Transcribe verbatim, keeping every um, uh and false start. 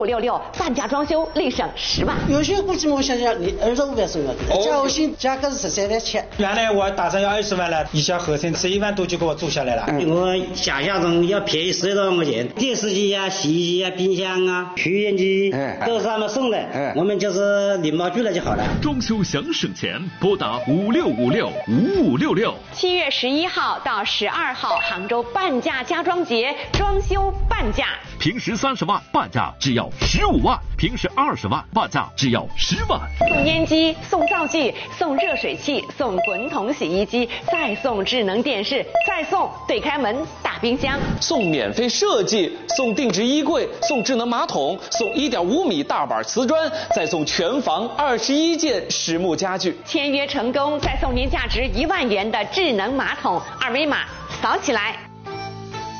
五六六半价装修，立省十万。 有些估计我想想，你二十五万收了，加后薪价格是十三万七。 原来我打算要二十万了，一下合成十一万多就给我做下来了。 嗯、我想象中要便宜十多万块钱，电视机啊、洗衣机啊、冰箱啊、抽烟机都是他们送的，嗯、我们就是领毛去了就好了。 装修想省钱，拨打五六五六五五六六。 七月十一号到十二号，杭州半价家装节，装修半价， 平时三十万半价只要十五万，平时二十万半价只要十万。 送烟机，送灶具，送热水器，送滚筒洗衣机，再送智能电视，再送对开门大冰箱， 送免费设计，送定制衣柜，送智能马桶，送一点五米大板瓷砖，再送全房二十一件实木家具。 签约成功，再送您价值一万元的智能马桶，二维码扫起来。